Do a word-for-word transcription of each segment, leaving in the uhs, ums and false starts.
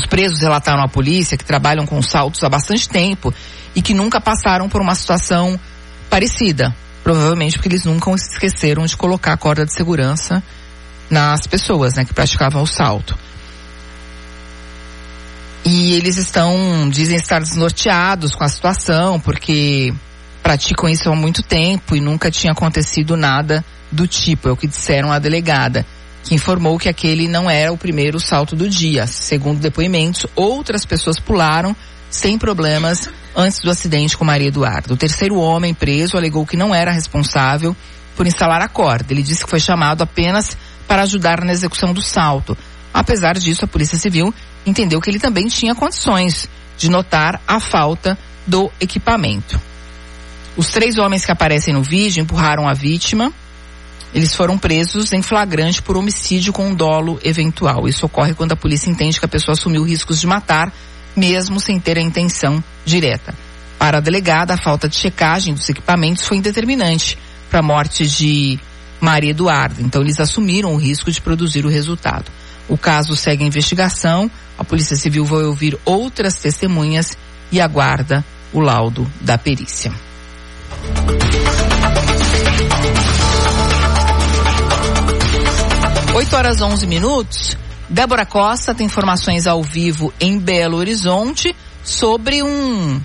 presos relataram à polícia que trabalham com saltos há bastante tempo e que nunca passaram por uma situação parecida. Provavelmente porque eles nunca esqueceram de colocar a corda de segurança nas pessoas, né, que praticavam o salto. E eles estão, dizem estar desnorteados com a situação, porque praticam isso há muito tempo e nunca tinha acontecido nada do tipo, é o que disseram à delegada, que informou que aquele não era o primeiro salto do dia. Segundo depoimentos, outras pessoas pularam sem problemas antes do acidente com Maria Eduarda. O terceiro homem preso alegou que não era responsável por instalar a corda. Ele disse que foi chamado apenas para ajudar na execução do salto. Apesar disso, a Polícia Civil entendeu que ele também tinha condições de notar a falta do equipamento. Os três homens que aparecem no vídeo empurraram a vítima. Eles foram presos em flagrante por homicídio com dolo eventual. Isso ocorre quando a polícia entende que a pessoa assumiu riscos de matar, mesmo sem ter a intenção direta. Para a delegada, a falta de checagem dos equipamentos foi indeterminante para a morte de Maria Eduarda. Então, eles assumiram o risco de produzir o resultado. O caso segue a investigação. A Polícia Civil vai ouvir outras testemunhas e aguarda o laudo da perícia. oito horas e onze minutos. Débora Costa tem informações ao vivo em Belo Horizonte sobre um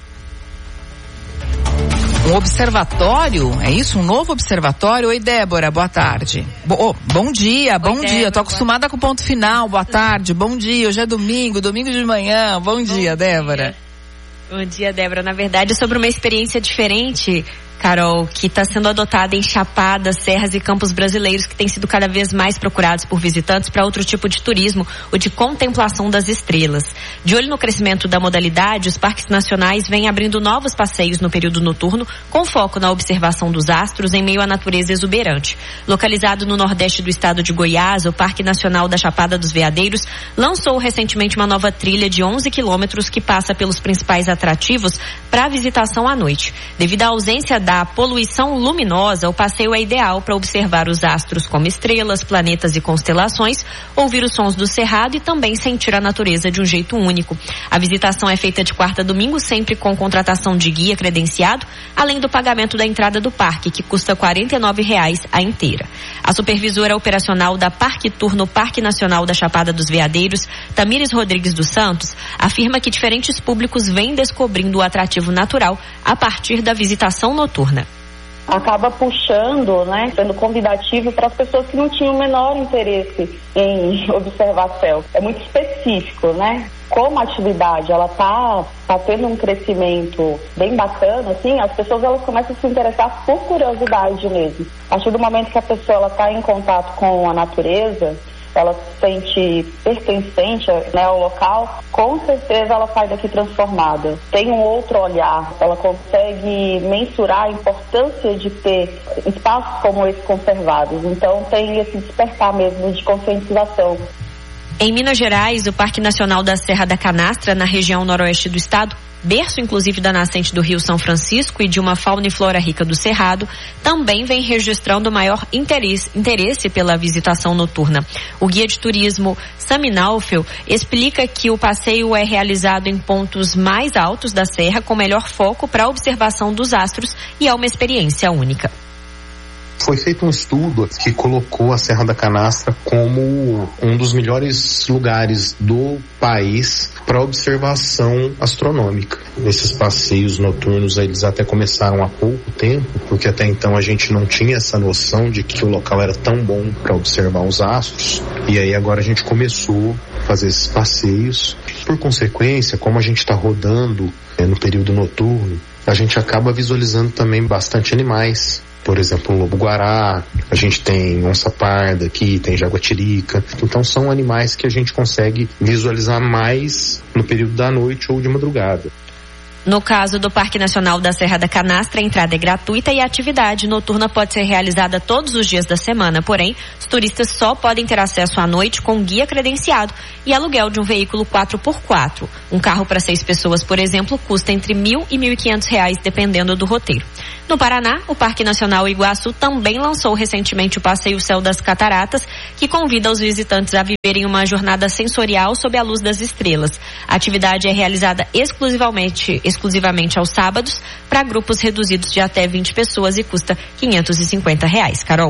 um observatório, é isso? Um novo observatório? Oi, Débora, boa tarde. Bo- oh, bom dia, bom Oi, dia. Débora, tô acostumada com ponto final, boa tarde, bom dia. Hoje é domingo, domingo de manhã. Bom, bom dia, dia, Débora. Bom dia, Débora. Na verdade, é sobre uma experiência diferente, Carol, que está sendo adotada em chapadas, serras e campos brasileiros que têm sido cada vez mais procurados por visitantes para outro tipo de turismo, o de contemplação das estrelas. De olho no crescimento da modalidade, os parques nacionais vêm abrindo novos passeios no período noturno, com foco na observação dos astros em meio à natureza exuberante. Localizado no nordeste do estado de Goiás, o Parque Nacional da Chapada dos Veadeiros lançou recentemente uma nova trilha de onze quilômetros que passa pelos principais atrativos para visitação à noite. Devido à ausência da poluição luminosa, o passeio é ideal para observar os astros como estrelas, planetas e constelações, ouvir os sons do cerrado e também sentir a natureza de um jeito único. A visitação é feita de quarta a domingo, sempre com contratação de guia credenciado, além do pagamento da entrada do parque, que custa quarenta e nove reais a inteira. A supervisora operacional da Parque Tour no Parque Nacional da Chapada dos Veadeiros, Tamires Rodrigues dos Santos, afirma que diferentes públicos vêm descobrindo o atrativo natural a partir da visitação noturna. Acaba puxando, né, sendo convidativo para as pessoas que não tinham o menor interesse em observar céu. É muito específico, né? Como a atividade ela tá, tá tendo um crescimento bem bacana, assim, as pessoas elas começam a se interessar por curiosidade mesmo. A partir do momento que a pessoa ela tá em contato com a natureza, ela se sente pertencente, né, ao local, com certeza ela sai daqui transformada. Tem um outro olhar, ela consegue mensurar a importância de ter espaços como esse conservados. Então tem esse despertar mesmo de conscientização. Em Minas Gerais, o Parque Nacional da Serra da Canastra, na região noroeste do estado, berço inclusive da nascente do Rio São Francisco e de uma fauna e flora rica do Cerrado, também vem registrando maior interesse, interesse pela visitação noturna. O guia de turismo Sami Naufel explica que o passeio é realizado em pontos mais altos da serra, com melhor foco para a observação dos astros, e é uma experiência única. Foi feito um estudo que colocou a Serra da Canastra como um dos melhores lugares do país para observação astronômica. Esses passeios noturnos, eles até começaram há pouco tempo, porque até então a gente não tinha essa noção de que o local era tão bom para observar os astros. E aí agora a gente começou a fazer esses passeios. Por consequência, como a gente está rodando é, no período noturno, a gente acaba visualizando também bastante animais. Por exemplo, o lobo-guará, a gente tem onça-parda aqui, tem jaguatirica. Então são animais que a gente consegue visualizar mais no período da noite ou de madrugada. No caso do Parque Nacional da Serra da Canastra, a entrada é gratuita e a atividade noturna pode ser realizada todos os dias da semana. Porém, os turistas só podem ter acesso à noite com guia credenciado e aluguel de um veículo quatro por quatro. Um carro para seis pessoas, por exemplo, custa entre mil e mil e quinhentos reais, dependendo do roteiro. No Paraná, o Parque Nacional Iguaçu também lançou recentemente o Passeio Céu das Cataratas, que convida os visitantes a viverem uma jornada sensorial sob a luz das estrelas. A atividade é realizada exclusivamente, exclusivamente aos sábados para grupos reduzidos de até vinte pessoas e custa quinhentos e cinquenta reais. Carol.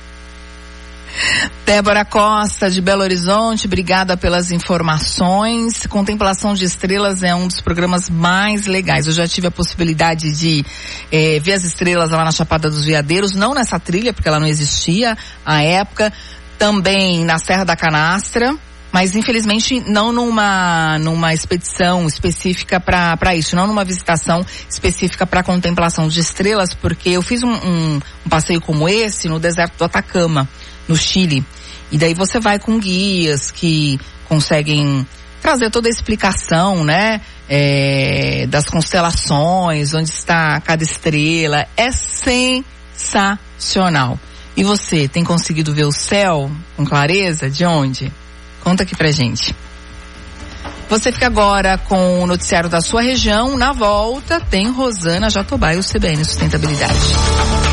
Débora Costa, de Belo Horizonte, obrigada pelas informações. Contemplação de Estrelas é um dos programas mais legais. Eu já tive a possibilidade de eh, ver as estrelas lá na Chapada dos Veadeiros, não nessa trilha, porque ela não existia à época, também na Serra da Canastra, mas infelizmente não numa numa expedição específica para para isso, não numa visitação específica para contemplação de estrelas, porque eu fiz um, um, um passeio como esse no deserto do Atacama, no Chile. E daí você vai com guias que conseguem trazer toda a explicação, né? É, das constelações, onde está cada estrela. É sensacional. E você, tem conseguido ver o céu com clareza? De onde? Conta aqui pra gente. Você fica agora com o noticiário da sua região. Na volta tem Rosana Jatobá e o C B N Sustentabilidade.